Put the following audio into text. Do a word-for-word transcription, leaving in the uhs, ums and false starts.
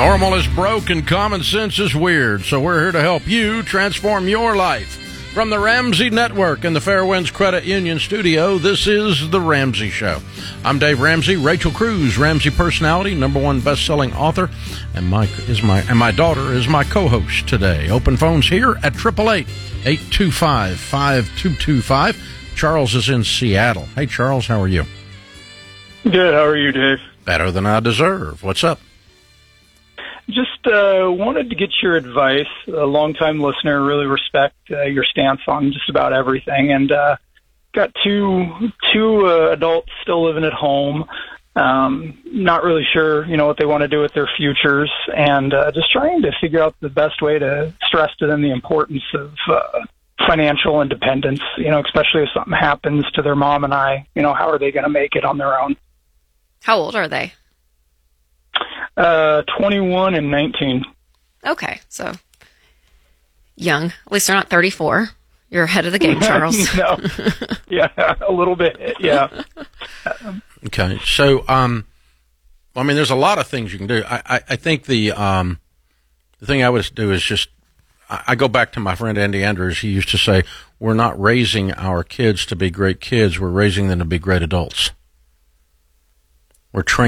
Normal is broke and common sense is weird, so we're here to help you transform your life. From the Ramsey Network and the Fairwinds Credit Union Studio, this is The Ramsey Show. I'm Dave Ramsey. Rachel Cruz, Ramsey personality, number one best-selling author, and my is my and my daughter is my co-host today. Open phones here at eight eight eight, eight two five, five two two five. Charles is in Seattle. Hey, Charles, how are you? Good. How are you, Dave? Better than I deserve. What's up? Just uh, wanted to get your advice. A longtime listener, really respect uh, your stance on just about everything. And uh, got two two uh, adults still living at home. Um, not really sure, you know, what they want to do with their futures, and uh, just trying to figure out the best way to stress to them the importance of uh, financial independence. You know, especially if something happens to their mom and I. You know, how are they going to make it on their own? How old are they? Uh, twenty-one and nineteen. Okay, so young. At least they're not thirty-four. You're ahead of the game, Charles. No. Yeah, a little bit. Yeah. Okay, so um, I mean, there's a lot of things you can do. I, I, I think the um, the thing I would do is just I, I go back to my friend Andy Andrews. He used to say, "We're not raising our kids to be great kids. We're raising them to be great adults. We're training."